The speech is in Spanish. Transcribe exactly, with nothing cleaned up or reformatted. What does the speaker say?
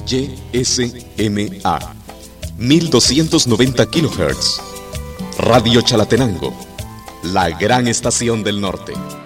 Y S M A mil doscientos noventa kilohertz. Radio Chalatenango, la gran estación del norte.